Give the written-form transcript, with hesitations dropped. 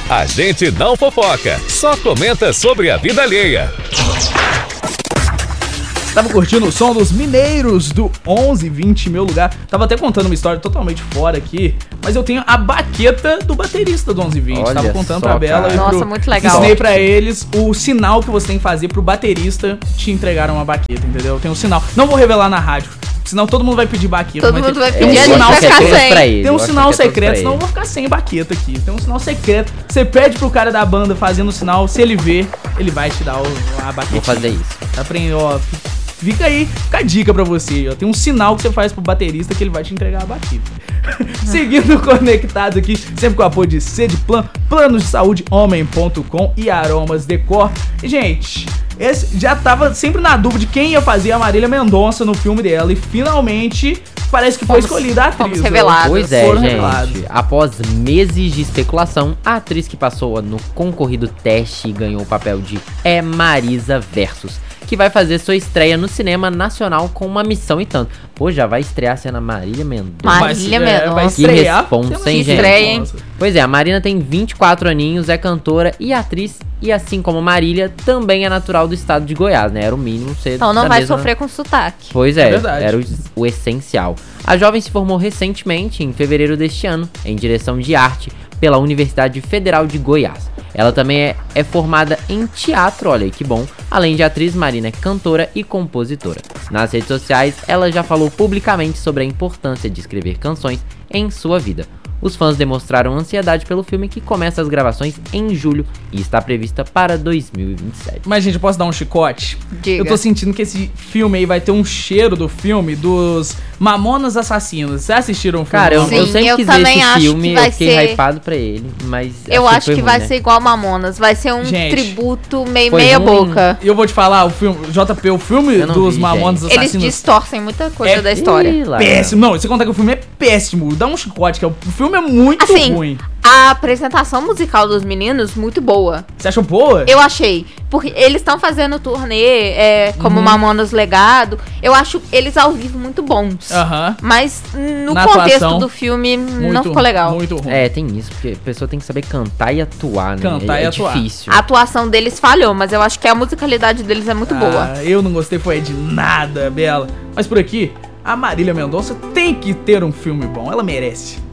A gente não fofoca, só comenta sobre a vida alheia. Tava curtindo o som dos Mineiros do 1120, meu lugar. Tava até contando uma história totalmente fora aqui, mas eu tenho a baqueta do baterista do 1120. Olha Tava contando só, pra Bela e Nossa, muito legal. Ensinei pra eles o sinal que você tem que fazer pro baterista te entregar uma baqueta, entendeu? Tem um sinal. Não vou revelar na rádio, senão todo mundo vai pedir baqueta. Todo mundo vai ter um pedir, a gente sinal vai ficar secreto. sem. Tem um sinal secreto, senão eu vou ficar sem baqueta aqui. Tem um sinal secreto. Você pede pro cara da banda fazendo o sinal, se ele ver, ele vai te dar a baqueta. Vou fazer isso. Aprende, ó. Fica aí, fica a dica pra você, ó. Tem um sinal que você faz pro baterista que ele vai te entregar a baqueta. Seguindo conectados aqui, sempre com o apoio de Sede Plan, Planos de Saúde Homem.com e Aromas Decor. E, gente, esse já tava sempre na dúvida de quem ia fazer a Marília Mendonça no filme dela. E finalmente parece que foi escolhida a atriz. Fomos revelados. Pois é, Foram gente. revelados. Após meses de especulação, a atriz que passou no concorrido teste e ganhou o papel de Marisa Versus, que vai fazer sua estreia no cinema nacional com uma missão e tanto. Pô, já vai estrear sendo a Marília Mendonça. Marília Mendonça. Vai Que estrear. responsa, Temos hein, que gente? Estreia, hein? Pois é, a Marina tem 24 aninhos, é cantora e atriz, e assim como Marília, também é natural do estado de Goiás, né? Era o mínimo ser Então não da vai mesma... sofrer com sotaque. Pois É é, verdade. era o essencial. A jovem se formou recentemente, em fevereiro deste ano, em direção de arte, pela Universidade Federal de Goiás. Ela também é formada em teatro, olha aí que bom. Além de atriz, Marina é cantora e compositora. Nas redes sociais, ela já falou publicamente sobre a importância de escrever canções em sua vida. Os fãs demonstraram ansiedade pelo filme, que começa as gravações em julho e está prevista para 2027. Mas, gente, eu posso dar um chicote? Diga. Eu tô sentindo que esse filme aí vai ter um cheiro do filme dos Mamonas Assassinos. Vocês assistiram o filme? Cara, eu Sim, sempre eu quis ver também esse acho filme, que vai eu fiquei ser- hypado pra ele, mas Eu acho que vai ruim, né? ser igual Mamonas. Vai ser um Gente, tributo meio foi meia ruim. boca. E eu vou te falar, o filme, JP, o filme Eu não dos vi, Mamonas gente. Eles Assassinos distorcem muita coisa É da história. Ih, lá, péssimo. Não, você contar que o filme é péssimo. Dá um chicote, que o filme é muito Assim, ruim. a apresentação musical dos meninos, muito boa. Você achou boa? Eu achei. Porque eles estão fazendo turnê como Mamonas Legado. Eu acho eles ao vivo muito bons. Aham. Mas no Na contexto atuação, do filme não Muito- ficou legal. Muito ruim. É, tem isso, porque a pessoa tem que saber cantar e atuar, né? Cantar é e atuar. difícil. A atuação deles falhou, mas eu acho que a musicalidade deles é muito boa. Eu não gostei, foi de nada, Bela. Mas por aqui, a Marília Mendonça tem que ter um filme bom. Ela merece.